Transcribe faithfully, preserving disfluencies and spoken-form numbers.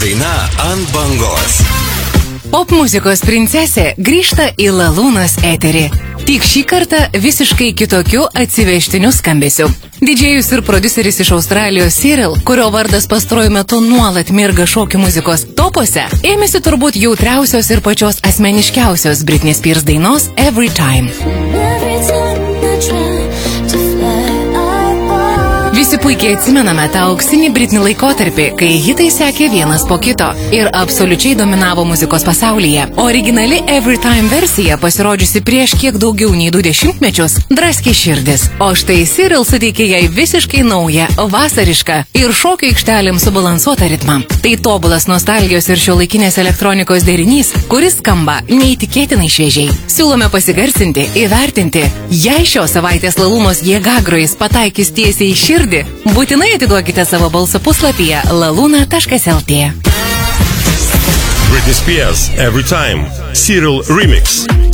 Daina ant bangos. Popmuzikos princesė grįžta į Lalūnos eterį. Tik šį kartą visiškai kitokiu atsivežtiniu skambesiu. Didžėjus ir prodiuseris iš Australijos Cyril, kurio vardas pastaruoju metu nuolat mirga šokių muzikos topuose, ėmėsi turbūt jautriausios ir pačios asmeniškiausios Britney Spears dainos Every Time. Visi puikiai atsimename tą auksinį Britney laikotarpį, kai hitai sekė vienas po kito ir absoliučiai dominavo muzikos pasaulyje. Originali Every Time versija, pasirodžiusi prieš kiek daugiau nei du dešimtmečius, draskė širdis. O štai Cyril suteikė jai visiškai naują, vasarišką ir šokio aikštelėms subalansuotą ritmą. Tai tobulas nostalgijos ir šiuolaikinės elektronikos derinys, kuris skamba neįtikėtinai šviežiai. Siūlome pasigarsinti, įvertinti. Jei šios savaitės Lalūnos jėgagrojais pataikys tiesiai į širdį, būtinai atiduokite savo balso puslapyje laluna taškas lt. Britney Spears, Every Time, Cyril Remix.